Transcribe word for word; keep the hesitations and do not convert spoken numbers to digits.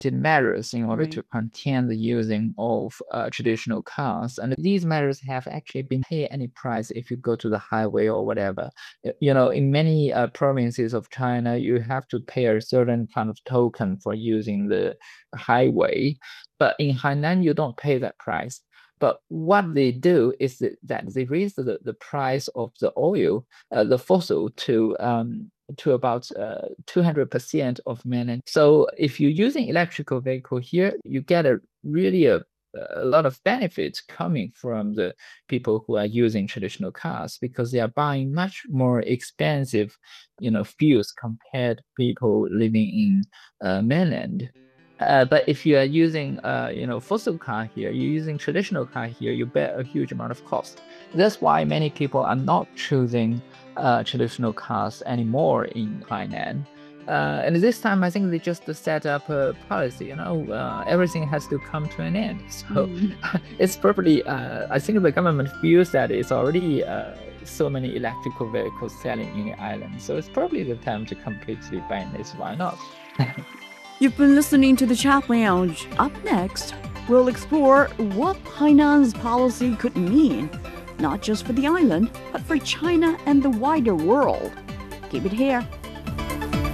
measures in order Right. to contain the using of uh, traditional cars. And these measures have actually been pay any price if you go to the highway or whatever. You know, in many uh, provinces of China, you have to pay a certain kind of token for using the highway. But in Hainan, you don't pay that price. But what they do is that, that they raise the, the price of the oil, uh, the fossil, to um, to about uh, two hundred percent of mainland. So if you're using electrical vehicle here, you get a really a, a lot of benefits coming from the people who are using traditional cars because they are buying much more expensive, you know, fuels compared to people living in uh, mainland. Uh, but if you are using, uh, you know, fossil car here, you're using traditional car here, you bear a huge amount of cost. That's why many people are not choosing uh, traditional cars anymore in Hainan. Uh, and this time, I think they just set up a policy, you know, uh, everything has to come to an end. So Mm. it's probably, uh, I think the government feels that it's already uh, so many electrical vehicles selling in the island. So it's probably the time to completely ban this. Why not? You've been listening to the Chat Lounge. Up next, we'll explore what Hainan's policy could mean, not just for the island, but for China and the wider world. Keep it here.